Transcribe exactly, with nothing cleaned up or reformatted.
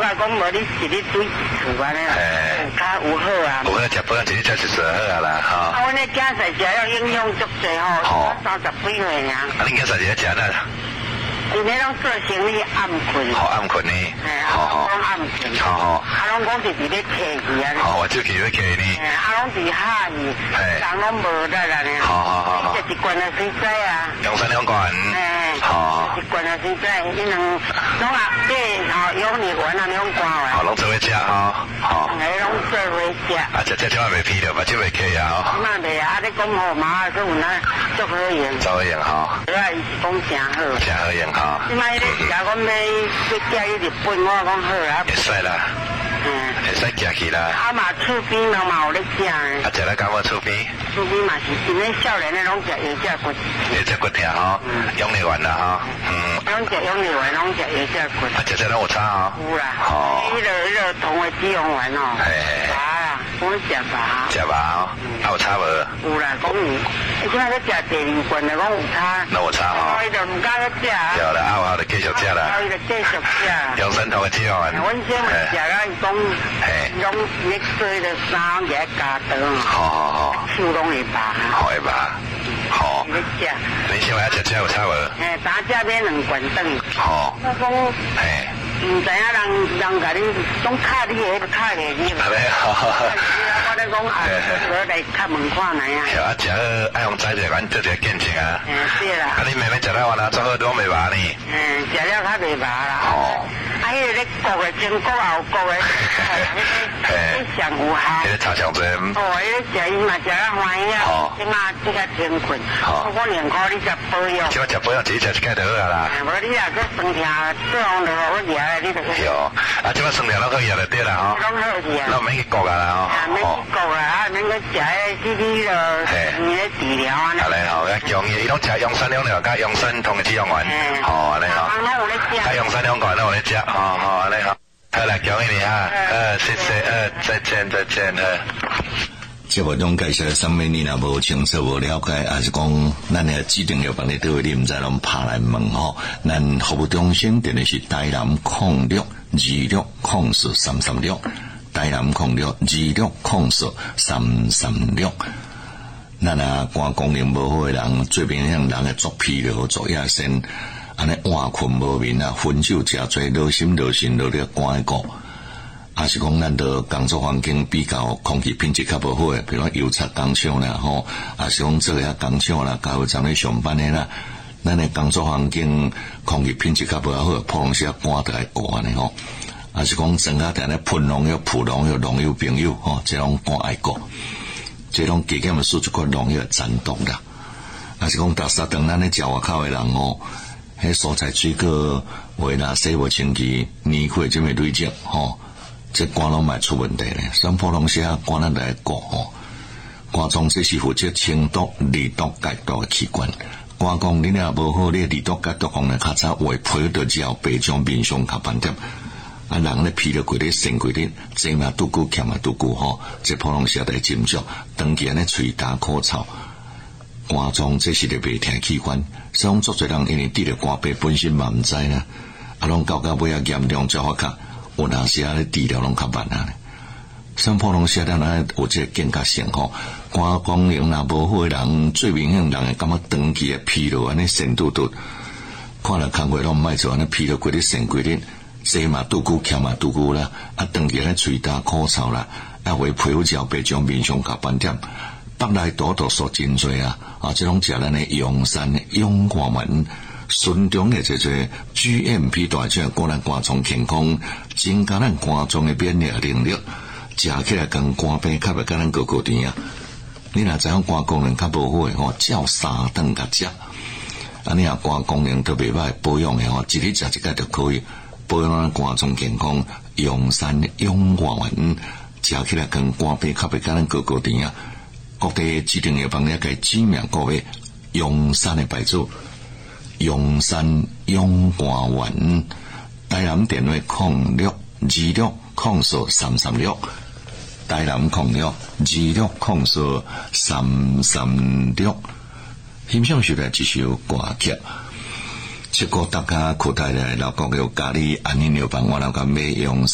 来讲无你是你对厝安尼，较有好啊。 有好食保养一日才是最好啊啦，吼。 啊，阮咧囝仔食了营养足济吼，三十几岁尔。 啊，恁囝仔是食哪？ 因咧拢做生意暗困。 好暗困呢。 好好。讲暗困。 好好。 啊，拢讲是伫咧客去啊。 好，我就去咧客呢。 啊，拢伫下去，人拢无得啦呢。 好好好。 这一罐的水仔啊。 两三两罐。 哎。 好。 一罐的水仔，伊两拢啊，这吼用你丸啊，用瓜丸。 好，拢做伙食吼。好。 哎，拢做伙食。 啊，食食千万袂批着，目睭袂起啊吼。 那袂啊，你讲好嘛，说有那足好用。 足好用吼。 对啊，伊是讲真好。 真好用吼。 即摆咧食，我要要寄去日本，我讲好啊。 会使啦。嗯。会使寄去啦。 啊嘛，厝边嘛嘛有咧食诶。 啊，食了敢无厝边？ 厝边嘛是，因为少年咧拢食椰子骨。 椰子骨条吼，养力丸啦吼。嗯。 拢食养力丸，拢食椰子骨。 啊，食食拢有差吼。 有啦。 哦。 迄个迄个同的脂肪丸哦。 嘿嘿。 茶啊，我食茶。 食吧吼。啊有差无？ 有啦，讲有。你即摆咧食第二罐就讲有差。 那有差吼。 伊就唔敢咧食。 对啦，啊我就继续食啦。 啊，伊就继续食。 养生同的脂肪丸。 阮先咪食啦，伊讲。 嘿。 拢咧做的衫也加长。 好好好。 手拢会拔。 好会拔。好。 你食。 你先话食食有差无？ 诶，打食买两罐顿。 好。 我讲。 嘿。 唔知影人人甲你总卡你个卡个你。 安尼好。 我咧讲啊，我来敲门看来啊。 啊，食好爱用早一点，做一个见证啊。 嗯，对啦。 啊，你妹妹食了完啦，做好都袂拔呢。 嗯，食了较袂拔啦。 哦。 啊，迄个咧国的前国后国的，迄个上有效。 迄个差上侪。 哦，迄个食伊嘛食了欢喜啊。哦。即马即个真困。哦。我两块你食保养。 即马食保养，自己食一盖就好啊啦。 无你若个酸痛，做红就我食咧，你就。 哟，啊，即马酸痛拢可以食就对啦吼。 拢好食啊。 那免去国啊啦吼。 啊，免去国啦，啊，免去食迄这这个，你咧治疗啊。 安尼吼，啊，中医伊拢食养生两条，加养生同的脂肪丸。吼，安尼吼。啊，养生两罐拢有咧食，吼吼，安尼吼。好啦，恭喜你啊！呃，谢谢，呃，再见，再见，呃。 节目中介绍上面你若无清楚无了解，还是讲咱诶指定药房咧倒位，你毋知拢拍来问吼。咱服务中心定的是台南控六二六控四三三六，台南控六二六控四三三六。咱啊肝功能无好诶人，最明显人诶作疲劳、作夜先，安尼晚困无眠啊，薰酒食多，劳心劳神劳咧肝诶骨。还是讲咱的工作环境比较空气品质较无好诶，比如讲油漆工厂啦吼，还是讲做遐工厂啦，加油站咧上班诶啦，咱诶工作环境空气品质较无好，普通时啊肝都爱顾呢吼。还是讲整下定咧喷农药、扑农药、农药朋友吼，这种肝爱顾，这种加减诶输出个农药残毒啦。还是讲逐三顿咱咧食外口诶人吼，迄蔬菜水果为啦洗无清气，年岁这么累积吼。这肝拢卖出问题咧，所以普通时啊，肝咱来顾吼。肝脏这是负责清毒、利毒、解毒的器官。肝功能若无好，你利毒解毒功能较差，会配到之后，白种面上较斑点。啊，人咧疲劳过咧，肾过咧，这嘛拄久，欠嘛拄久吼。这普通时啊，来斟酌，长期安尼喙焦口臭。肝脏这是个袂听器官，所以讲足侪人因为得了肝病本身嘛毋知啦，啊，拢到到尾啊严重才发觉。有当时啊，咧治疗拢较慢啊。像普通时咱啊有这个健康性吼，肝功能若无好诶人，最明显人会感觉长期诶疲劳，安尼肾嘟嘟，看了工课拢毋爱做，安尼疲劳过咧肾过咧，坐嘛拄久，徛嘛拄久啦，啊，长期咧喙焦口臭啦，啊，会皮肤焦白种面上较斑点，腹内毒毒素真多啊，啊，这种食咱诶养山养肝丸。顺中的这些 G M P 大奖，果咱肝脏健康，增加咱肝脏的免疫能力，食起来跟肝病较袂甲咱高高甜啊！你若知影肝功能较无好诶吼，照三顿甲食，啊，你若肝功能都袂歹保养诶吼，一日食一个就可以保养咱肝脏健康。养山养肝丸，食起来跟肝病较袂甲咱高高甜啊！各地指定药房咧，个知名各位养山诶牌子。阳山养肝丸，台南电话零六二六零四三三六，台南零六二六零四三三六。欣赏出来一首歌曲，这个大家口袋来老公有咖喱安尼牛饭，我老公买用。